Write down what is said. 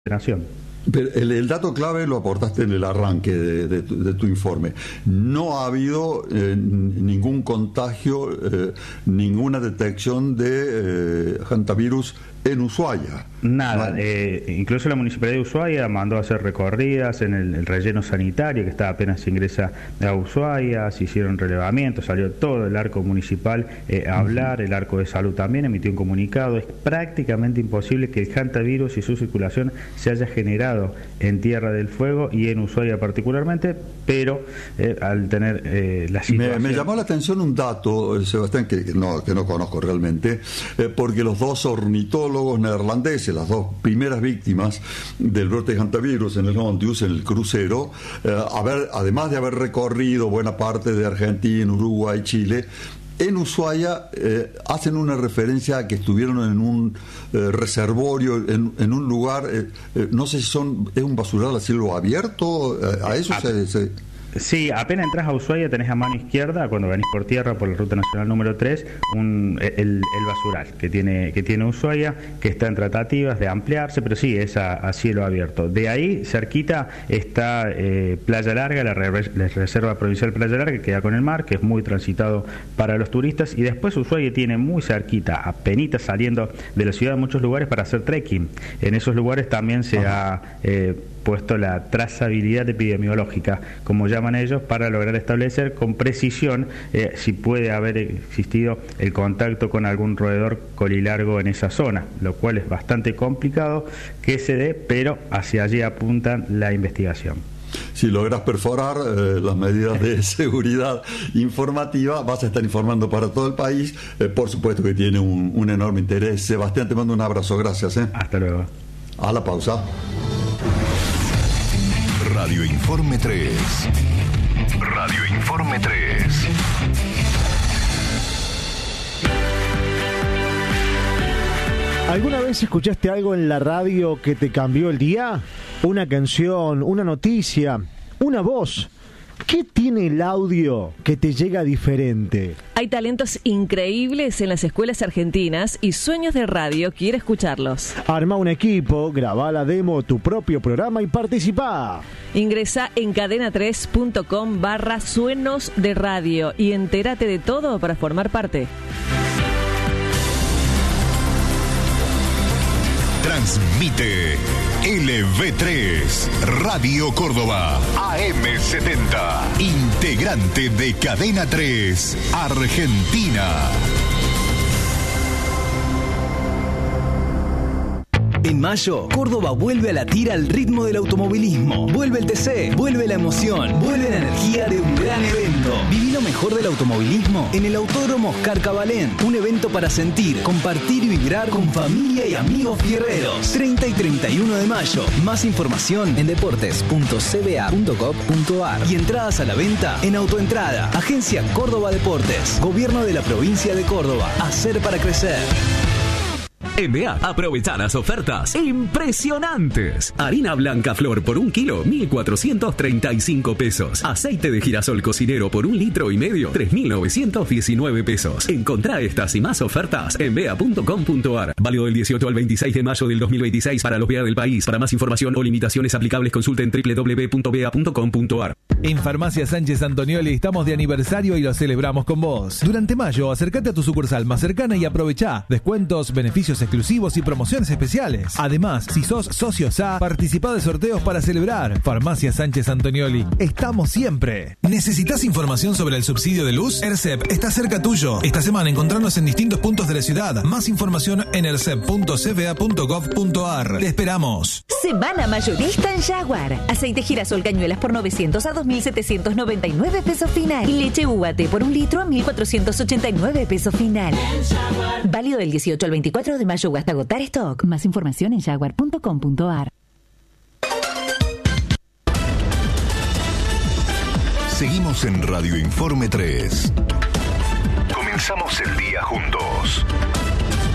nación. Pero el dato clave lo aportaste en el arranque de tu informe. No ha habido ningún contagio, ninguna detección de hantavirus en Ushuaia. Nada, incluso la Municipalidad de Ushuaia mandó a hacer recorridas en el relleno sanitario, que está apenas se ingresa a Ushuaia, se hicieron relevamientos, salió todo el arco municipal a hablar, el arco de salud también emitió un comunicado. Es prácticamente imposible que el hantavirus y su circulación se haya generado en Tierra del Fuego y en Ushuaia particularmente, pero al tener la situación... Me llamó la atención un dato, Sebastián, que no conozco realmente, porque los dos ornitólogos neerlandeses, las dos primeras víctimas del brote de hantavirus en el Hontius, en el crucero, además de haber recorrido buena parte de Argentina, Uruguay, Chile, en Ushuaia hacen una referencia a que estuvieron en un reservorio, en un lugar, no sé si es un basural a cielo abierto, a eso Sí, apenas entras a Ushuaia tenés a mano izquierda, cuando venís por tierra por la ruta nacional número 3, el basural que tiene Ushuaia, que está en tratativas de ampliarse, pero sí, es a cielo abierto. De ahí, cerquita, está Playa Larga, la Reserva Provincial Playa Larga, que queda con el mar, que es muy transitado para los turistas, y después Ushuaia tiene muy cerquita, apenitas saliendo de la ciudad, muchos lugares para hacer trekking. En esos lugares también se ha puesto la trazabilidad epidemiológica, como llaman ellos, para lograr establecer con precisión si puede haber existido el contacto con algún roedor colilargo en esa zona, lo cual es bastante complicado que se dé, pero hacia allí apuntan la investigación. Si logras perforar las medidas de seguridad informativa, vas a estar informando para todo el país. Por supuesto que tiene un enorme interés. Sebastián, te mando un abrazo, gracias. Hasta luego. A la pausa. Radio Informe 3. Radio Informe 3. ¿Alguna vez escuchaste algo en la radio que te cambió el día? ¿Una canción, una noticia, una voz? ¿Qué tiene el audio que te llega diferente? Hay talentos increíbles en las escuelas argentinas y Sueños de Radio quiere escucharlos. Arma un equipo, graba la demo, tu propio programa y participá. Ingresa en cadena3.com/suenos de radio y entérate de todo para formar parte. Transmite LV3 Radio Córdoba AM70, integrante de Cadena 3 Argentina. En mayo, Córdoba vuelve a latir al ritmo del automovilismo. Vuelve el TC, vuelve la emoción, vuelve la energía de un gran evento. Viví lo mejor del automovilismo en el Autódromo Oscar Cabalén. Un evento para sentir, compartir y vibrar con familia y amigos fierreros. 30 y 31 de mayo. Más información en deportes.cba.gov.ar y entradas a la venta en Autoentrada. Agencia Córdoba Deportes. Gobierno de la provincia de Córdoba. Hacer para crecer. NBA, aprovecha las ofertas impresionantes. Harina blanca flor por 1 kilo, 1.435 pesos. Aceite de girasol cocinero por 1,5 litros, 3.919 pesos. Encontrá estas y más ofertas en bea.com.ar. Válido del 18 al 26 de mayo del 2026 para los BEA del país. Para más información o limitaciones aplicables, consulten www.bea.com.ar. En Farmacia Sánchez Antonioli estamos de aniversario y lo celebramos con vos. Durante mayo, acércate a tu sucursal más cercana y aprovechá descuentos, beneficios exclusivos y promociones especiales. Además, si sos socio SA, participá de sorteos para celebrar. Farmacia Sánchez Antonioli, estamos siempre. ¿Necesitas información sobre el subsidio de luz? ERCEP está cerca tuyo. Esta semana encontrarnos en distintos puntos de la ciudad. Más información en ercep.cba.gov.ar. Te esperamos. Semana mayorista en Jaguar. Aceite girasol cañuelas por 900 a 2.799 pesos final. Leche UAT por 1 litro a 1.489 pesos final. Válido del 18 al 24 de mayo hasta agotar stock. Más información en jaguar.com.ar. Seguimos en Radio Informe 3. Comenzamos el día juntos.